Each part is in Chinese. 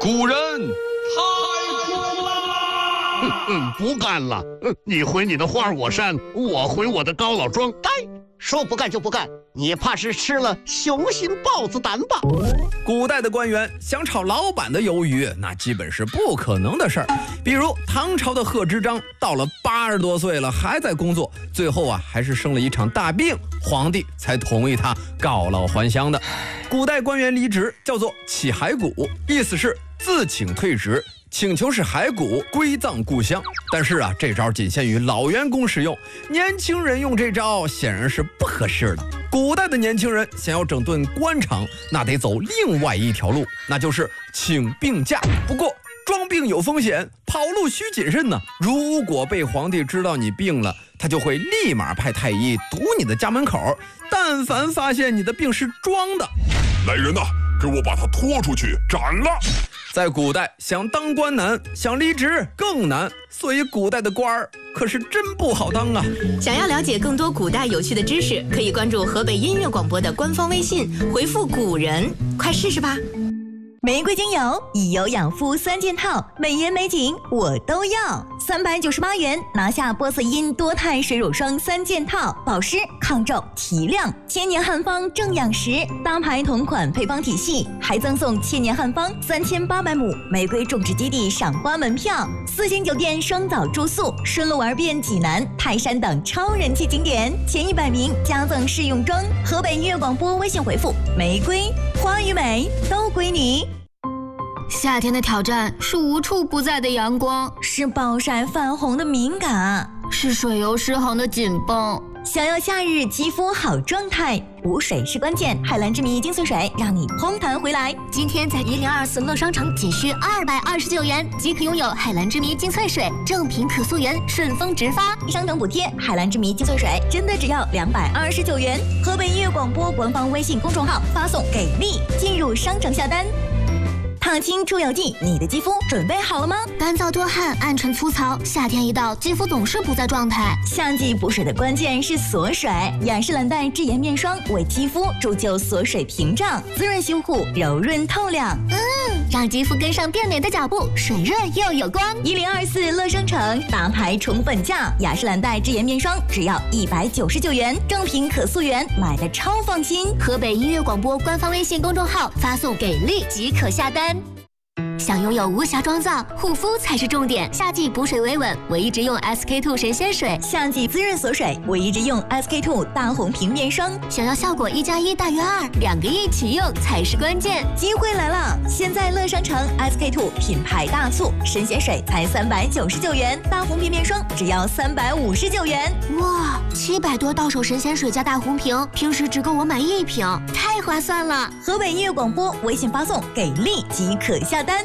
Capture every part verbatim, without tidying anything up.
古人太苦了。 嗯，不干了。你回你的花果山，我回我的高老庄。 呆，说不干就不干，你怕是吃了雄心豹子胆吧？ 古代的官员想炒老板的鱿鱼，那基本是不可能的事儿。比如唐朝的贺知章，到了八十多岁了还在工作，最后啊还是生了一场大病，皇帝才同意他告老还乡的。古代官员离职叫做起骸骨，意思是自请退职，请求使骸骨归葬故乡。但是啊，这招仅限于老员工使用，年轻人用这招显然是不合适的。古代的年轻人想要整顿官场，那得走另外一条路，那就是请病假。不过装病有风险，跑路需谨慎呢。如果被皇帝知道你病了，他就会立马派太医堵你的家门口，但凡发现你的病是装的， 来人呐，给我把他拖出去斩了！ 在古代，想当官难，想离职更难，所以古代的官儿可是真不好当啊！ 想要了解更多古代有趣的知识，可以关注河北音乐广播的官方微信，回复“古人”，快试试吧。 玫瑰精油以油养肤三件套，美颜美景我都要，三百九十八元拿下波色因多肽水乳霜三件套，保湿、抗皱、提亮，千年汉方正养时，大牌同款配方体系，还赠送千年汉方三千八百亩玫瑰种植基地赏花门票，四星酒店双岛住宿，顺路玩遍济南、泰山等超人气景点，前一百名加赠试用装。河北音乐广播微信回复玫瑰，花与美都归你。 夏天的挑战是无处不在的阳光， 是暴晒泛红的敏感， 是水油失衡的紧绷。 想要夏日肌肤好状态，补水是关键。海蓝之谜精粹水让你嘭弹回来。 今天在一零二四乐商城仅需二百二十九元即可拥有海蓝之谜精粹水，正品可溯源，顺丰直发， 商城补贴。海蓝之谜精粹水真的只要两百二十九元。河北音乐广播官方微信公众号发送给力，进入商城下单。烫青出油剂，你的肌肤准备好了吗？ 干燥多汗、暗沉粗糙，夏天一到，肌肤总是不在状态。 夏季补水的关键是锁水，雅诗兰黛智妍面霜为肌肤铸就锁水屏障，滋润修护，柔润透亮。 嗯，让肌肤跟上变美的脚步，水润又有光。 一零二四乐商城大牌宠粉价，雅诗兰黛智妍面霜只要一百九十九元，正品可溯源，买的超放心。 河北音乐广播官方微信公众号发送给力即可下单。想拥有无瑕妆造，护肤才是重点。夏季补水维稳，我一直用 S K two 神仙水； 夏季滋润锁水，我一直用 S K two 大红瓶面霜。 想要效果一加一大于二，两个一起用才是关键。 机会来了！现在乐商城 S K two 品牌大促，神仙水才三百九十九元，大红瓶面霜只要三百五十九元。 哇，七百多到手神仙水加大红瓶，平时只够我买一瓶，太划算了！ 河北音乐广播微信发送给力即可下单。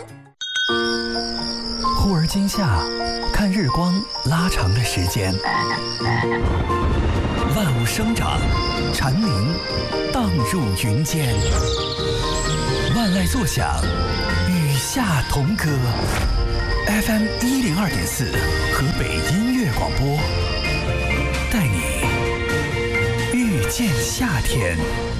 忽而今夏，看日光拉长的时间，万物生长，蝉鸣荡入云间，万籁作响，与夏同歌。F M 一零二点四，河北音乐广播，带你遇见夏天。